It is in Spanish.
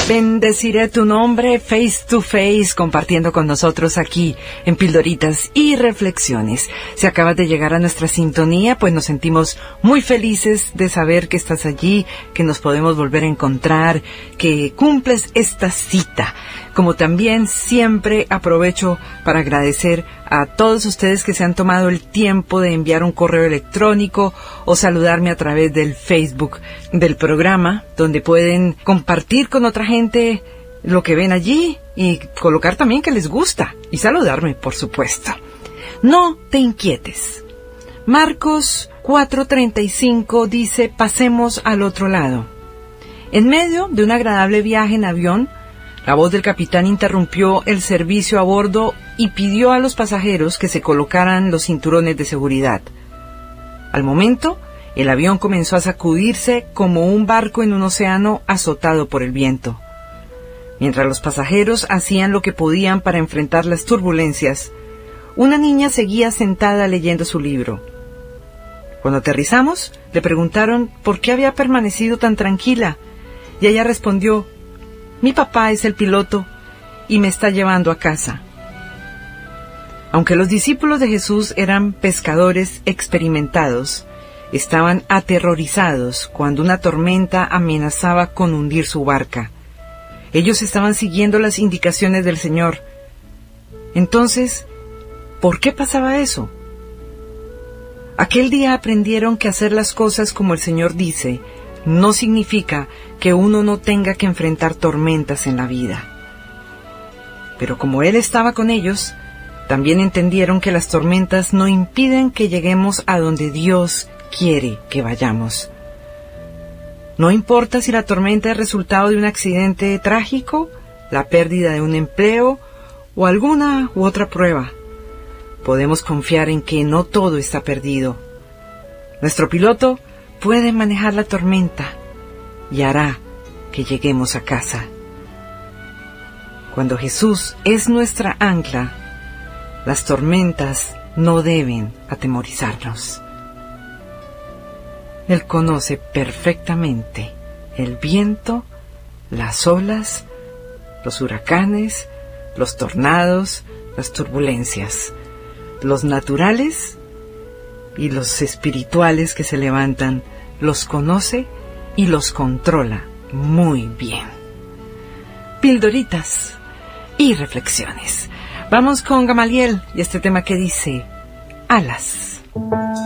Bendeciré tu nombre face to face, compartiendo con nosotros aquí en Pildoritas y Reflexiones. Si acabas de llegar a nuestra sintonía, pues nos sentimos muy felices de saber que estás allí, que nos podemos volver a encontrar, que cumples esta cita. Como también siempre aprovecho para agradecer a todos ustedes que se han tomado el tiempo de enviar un correo electrónico o saludarme a través del Facebook del programa, donde pueden compartir con otra gente lo que ven allí y colocar también que les gusta y saludarme, por supuesto. No te inquietes. Marcos 4:35 dice: pasemos al otro lado. En medio de un agradable viaje en avión, la voz del capitán interrumpió el servicio a bordo y pidió a los pasajeros que se colocaran los cinturones de seguridad. Al momento, el avión comenzó a sacudirse como un barco en un océano azotado por el viento. Mientras los pasajeros hacían lo que podían para enfrentar las turbulencias, una niña seguía sentada leyendo su libro. Cuando aterrizamos, le preguntaron por qué había permanecido tan tranquila, y ella respondió: mi papá es el piloto y me está llevando a casa. Aunque los discípulos de Jesús eran pescadores experimentados, estaban aterrorizados cuando una tormenta amenazaba con hundir su barca. Ellos estaban siguiendo las indicaciones del Señor. Entonces, ¿por qué pasaba eso? Aquel día aprendieron que hacer las cosas como el Señor dice no significa que uno no tenga que enfrentar tormentas en la vida. Pero como Él estaba con ellos, también entendieron que las tormentas no impiden que lleguemos a donde Dios quiere que vayamos. No importa si la tormenta es resultado de un accidente trágico, la pérdida de un empleo o alguna u otra prueba. Podemos confiar en que no todo está perdido. Nuestro piloto puede manejar la tormenta y hará que lleguemos a casa. Cuando Jesús es nuestra ancla, las tormentas no deben atemorizarnos. Él conoce perfectamente el viento, las olas, los huracanes, los tornados, las turbulencias, los naturales y los espirituales que se levantan. Los conoce y los controla muy bien. Pildoritas y reflexiones. Vamos con Gamaliel y este tema que dice: alas.